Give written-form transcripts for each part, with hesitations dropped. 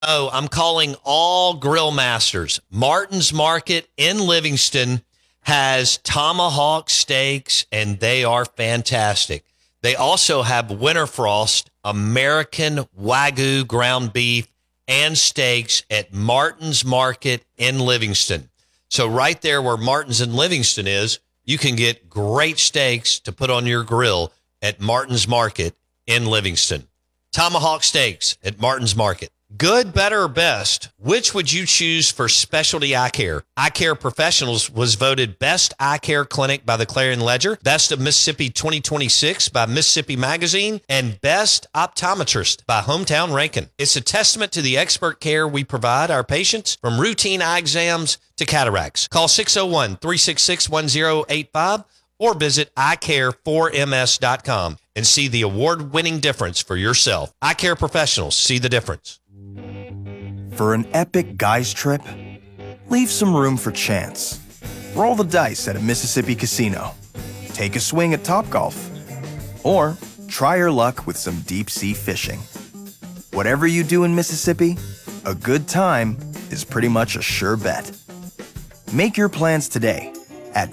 Oh, I'm calling all grill masters. Martin's Market in Livingston has tomahawk steaks, and they are fantastic. They also have Winterfrost American Wagyu ground beef and steaks at Martin's Market in Livingston. So right there where Martin's in Livingston is, you can get great steaks to put on your grill at Martin's Market in Livingston. Tomahawk steaks at Martin's Market. Good, better, or best? Which would you choose for specialty eye care? Eye Care Professionals was voted best eye care clinic by the Clarion Ledger, best of Mississippi 2026 by Mississippi Magazine, and best optometrist by Hometown Rankin. It's a testament to the expert care we provide our patients, from routine eye exams to cataracts. Call 601-366-1085 or visit eyecare4ms.com and see the award-winning difference for yourself. Eye Care Professionals, see the difference. For an epic guys trip, leave some room for chance. Roll the dice at a Mississippi casino. Take a swing at Topgolf. Or try your luck with some deep-sea fishing. Whatever you do in Mississippi, a good time is pretty much a sure bet. Make your plans today at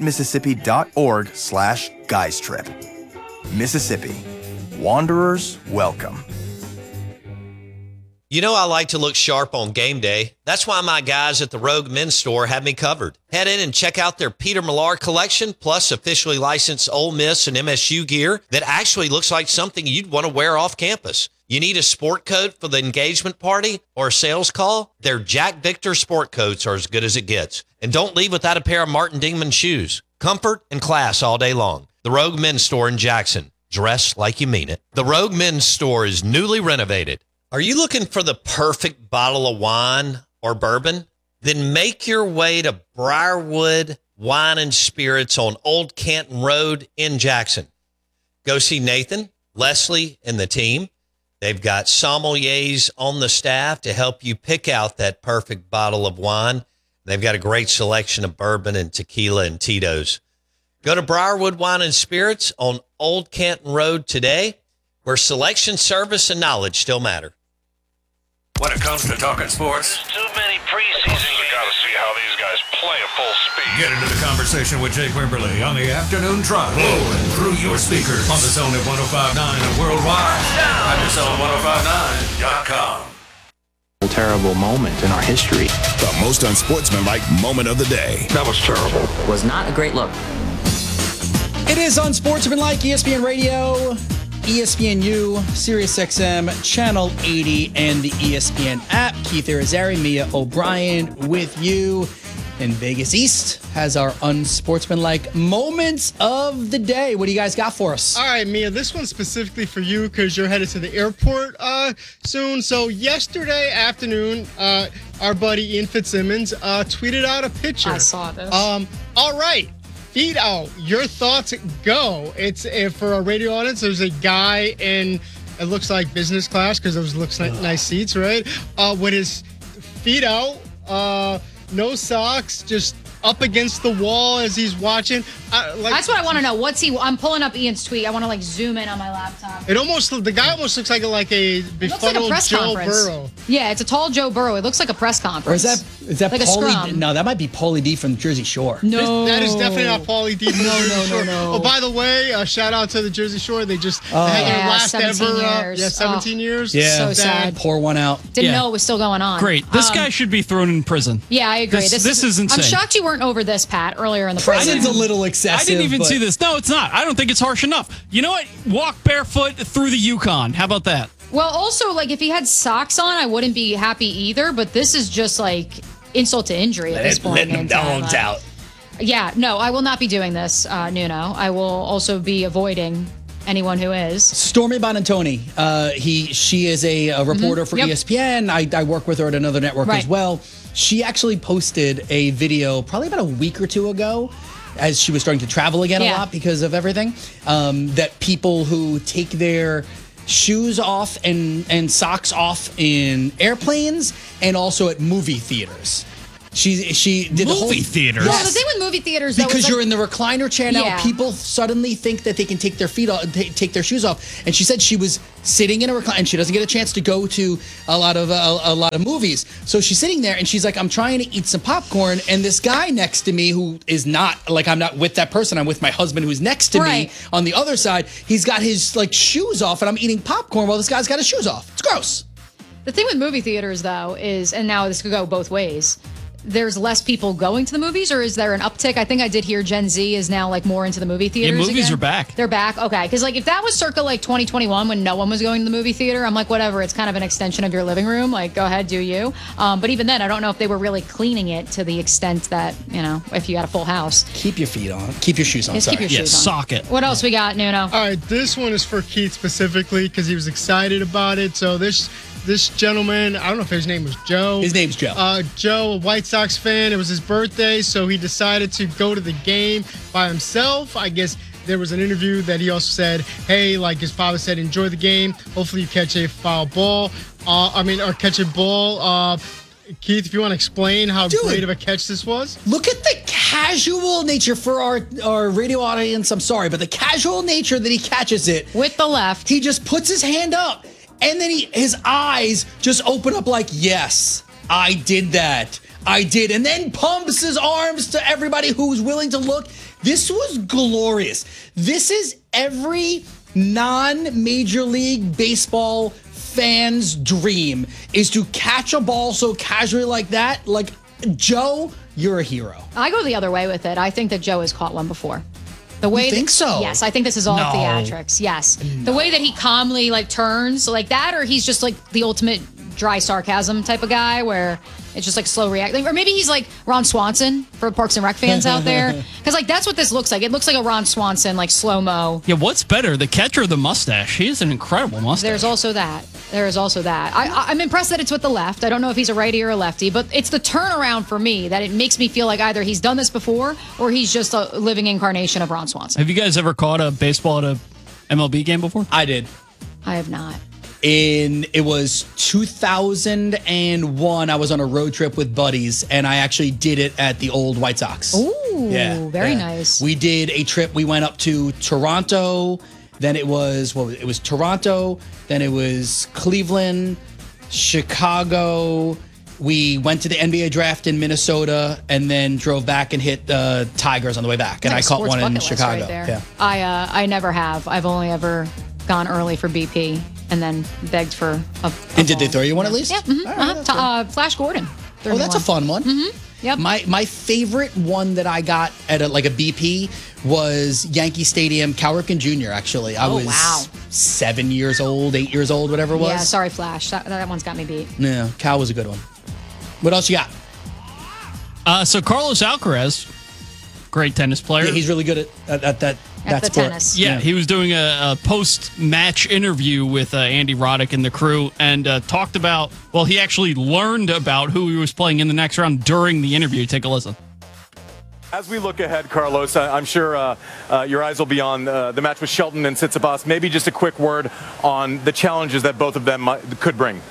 visitmississippi.org/guystrip. Mississippi. Wanderers welcome. You know I like to look sharp on game day. That's why my guys at the Rogue Men's Store have me covered. Head in and check out their Peter Millar collection, plus officially licensed Ole Miss and MSU gear that actually looks like something you'd want to wear off campus. You need a sport coat for the engagement party or a sales call? Their Jack Victor sport coats are as good as it gets. And don't leave without a pair of Martin Dingman shoes. Comfort and class all day long. The Rogue Men's Store in Jackson. Dress like you mean it. The Rogue Men's Store is newly renovated. Are you looking for the perfect bottle of wine or bourbon? Then make your way to Briarwood Wine and Spirits on Old Canton Road in Jackson. Go see Nathan, Leslie, and the team. They've got sommeliers on the staff to help you pick out that perfect bottle of wine. They've got a great selection of bourbon and tequila and Tito's. Go to Briarwood Wine and Spirits on Old Canton Road today, where selection, service, and knowledge still matter. When it comes to talking sports, too many preseason games. You gotta see how these guys play at full speed. get into the conversation with Jake Wimberly on the afternoon drive. Blowing through your speakers on the Zone at 105.9 and worldwide at thezone1059.com. Terrible moment in our history. The most unsportsmanlike moment of the day. That was terrible. Was not a great look. It is Unsportsmanlike, ESPN Radio, ESPNU, SiriusXM, Channel 80, and the ESPN app. Keith Irizarry, Mia O'Brien with you. And Vegas East has our unsportsmanlike moments of the day. What do you guys got for us? All right, Mia, this one's specifically for you because you're headed to the airport soon. So yesterday afternoon, our buddy Ian Fitzsimmons tweeted out a picture. I saw this. All right. Feed out. Your thoughts go. It's for a radio audience. There's a guy in, it looks like business class because those looks like nice seats, right? With his feet out, no socks, just up against the wall as he's watching. That's what I want to know. I'm pulling up Ian's tweet. I want to zoom in on my laptop. The guy almost looks like a befuddled Joe Burrow. Yeah, it's a tall Joe Burrow. It looks like a press conference. Or is that like Paulie D? No, that might be Paulie D from Jersey Shore. No. That is definitely not Paulie D from Jersey Shore. No. Oh, by the way, shout out to the Jersey Shore. They just had their last 17 ever. years. 17 years. Yeah, so sad. Pour one out. Didn't know it was still going on. Great. This guy should be thrown in prison. Yeah, I agree. This is insane. I'm shocked you weren't over this, Pat, earlier in the program. Prison's a little excessive. I didn't even see this. No, it's not. I don't think it's harsh enough. You know what? Walk barefoot through the Yukon. How about that? Well, also, if he had socks on, I wouldn't be happy either. But this is just insult to injury at this point. Letting them dogs out. Yeah, no, I will not be doing this, Nuno. I will also be avoiding anyone who is. Stormy Bonantoni. She is a reporter for ESPN. I work with her at another network as well. She actually posted a video probably about a week or two ago, as she was starting to travel again a lot because of everything, that people who take their shoes off and socks off in airplanes and also at movie theaters. She did the whole Movie theaters? Well, the thing with movie theaters, though, because is you're like, in the recliner chair now, Yeah. people suddenly think that they can take their feet off, take their shoes off. And she said she was sitting in a recliner, and she doesn't get a chance to go to a lot of movies. So she's sitting there, and she's like, "I'm trying to eat some popcorn," and this guy next to me, who is not like, I'm not with that person, I'm with my husband who's next to me Right. on the other side. He's got his like shoes off, and I'm eating popcorn while this guy's got his shoes off. It's gross. The thing with movie theaters, though, is, and now this could go both ways, there's less people going to the movies, or is there an uptick? I think I did hear Gen Z is now like more into the movie theaters. movies again. are back. They're back. Okay. Because like if that was circa like 2021 when no one was going to the movie theater, I'm like, whatever. It's kind of an extension of your living room. Like, go ahead, do you. But even then, I don't know if they were really cleaning it to the extent that, if you had a full house. Keep your feet on. Keep your shoes on. Just Sorry. keep your shoes on. sock it. What else we got, Nuno? All right, this one is for Keith specifically because he was excited about it. So this gentleman, I don't know if his name was Joe. His name's Joe. Joe, a White Sox fan. It was his birthday, so he decided to go to the game by himself. I guess there was an interview that he also said, hey, like his father said, enjoy the game. Hopefully you catch a foul ball. Or catch a ball. Keith, if you want to explain how great of a catch this was. Look at the casual nature for our radio audience. I'm sorry, but the casual nature that he catches it. With the left. He just puts his hand up, and then his eyes just open up like, yes, I did that. I did. And then pumps his arms to everybody who's willing to look. This was glorious. This is every non-Major League Baseball fan's dream, is to catch a ball so casually like that. Like, Joe, you're a hero. I go the other way with it. I think that Joe has caught one before. The way You think so? Yes, I think this is all theatrics. Yes. The way that he calmly turns like that, or he's just like the ultimate dry sarcasm type of guy where it's just like slow reacting. Or maybe he's like Ron Swanson for Parks and Rec fans out there. Because that's what this looks like. It looks like a Ron Swanson, slow-mo. Yeah, what's better, the catcher or the mustache? He has an incredible mustache. There's also that. I'm impressed that it's with the left. I don't know if he's a righty or a lefty, but it's the turnaround for me that it makes me feel like either he's done this before or he's just a living incarnation of Ron Swanson. Have you guys ever caught a baseball at a MLB game before? I did. I have not. It was 2001. I was on a road trip with buddies, and I actually did it at the old White Sox. Ooh, very nice. We did a trip. We went up to Toronto. Then it was Toronto. Then it was Cleveland, Chicago. We went to the NBA draft in Minnesota, and then drove back and hit the Tigers on the way back. And I caught one in Chicago. Right there. Yeah. I never have. I've only ever gone early for BP and then begged for a And did they throw you one at least? Yeah. Flash Gordon. Oh, that's a fun one. Mm-hmm. Yep. My favorite one that I got at a BP was Yankee Stadium, Cal Ripken Jr. Actually, I was 7 years old, 8 years old, whatever it was. Yeah, sorry, Flash. That one's got me beat. Yeah, Cal was a good one. What else you got? So Carlos Alcaraz, great tennis player. Yeah, he's really good at that sport. Tennis. Yeah, he was doing a post-match interview with Andy Roddick and the crew, and talked about, he actually learned about who he was playing in the next round during the interview. Take a listen. As we look ahead, Carlos, I'm sure your eyes will be on the match with Shelton and Tsitsipas. Maybe just a quick word on the challenges that both of them could bring.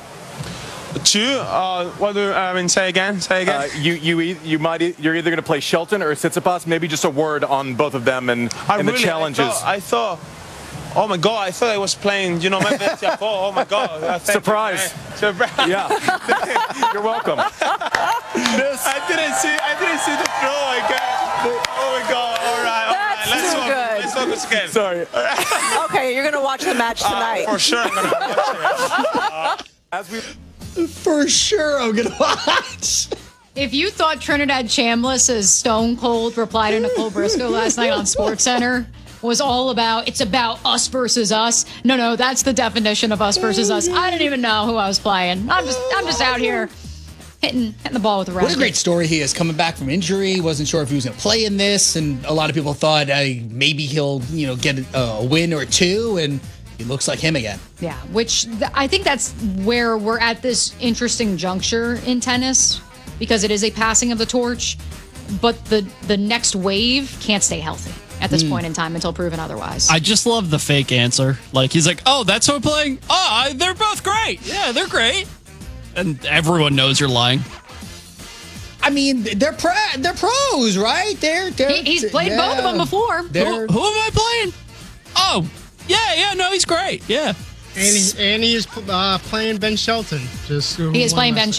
What do I mean? Say again. You're either going to play Shelton or Tsitsipas. Maybe just a word on both of them and the challenges. I thought, oh my God! I thought I was playing. My best. Oh my God! Surprise! Yeah. You're welcome. I didn't see the throw. Oh my God! All right. Let's focus again. Sorry. Okay, you're gonna watch the match tonight. For sure, I'm gonna watch it. For sure, I'm gonna watch. If you thought Trinidad Chambliss, as Stone Cold replied to Nicole Briscoe last night on SportsCenter, was all about, it's about us versus us. No, that's the definition of us versus us. I didn't even know who I was playing. I'm just out here hitting the ball with the racket. What a great story he is, coming back from injury. Wasn't sure if he was going to play in this, and a lot of people thought maybe he'll get a win or two, and he looks like him again. Yeah, which I think that's where we're at this interesting juncture in tennis, because it is a passing of the torch, but the next wave can't stay healthy at this point in time until proven otherwise. I just love the fake answer. He's like, oh, that's who I'm playing? Oh, they're both great. Yeah, they're great. And everyone knows you're lying. I mean, they're pros, right? He's played both of them before. Who am I playing? Oh, yeah, no, he's great. Yeah. And he is playing Ben Shelton. He is playing Ben